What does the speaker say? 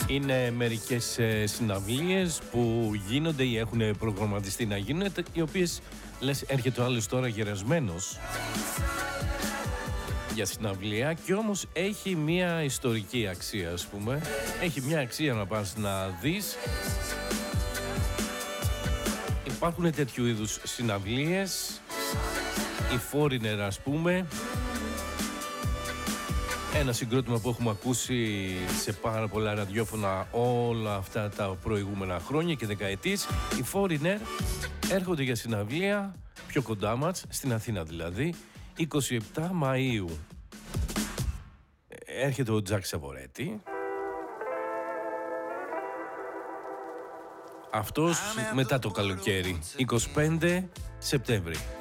Είναι μερικές συναυλίες που γίνονται ή έχουν προγραμματιστεί να γίνουν, οι οποίες λες έρχεται ο άλλος τώρα γερασμένος για συναυλία και όμως έχει μια ιστορική αξία, ας πούμε. Έχει μια αξία να πας να δεις. Υπάρχουν τέτοιου είδους συναυλίες, οι Foreigner, ας πούμε. Ένα συγκρότημα που έχουμε ακούσει σε πάρα πολλά ραδιόφωνα όλα αυτά τα προηγούμενα χρόνια και δεκαετίες. Οι Foreigner έρχονται για συναυλία πιο κοντά μας, στην Αθήνα δηλαδή, 27 Μαΐου. Έρχεται ο Τζακ Σαβορέτη. Αυτός μετά το καλοκαίρι, 25 Σεπτέμβρη.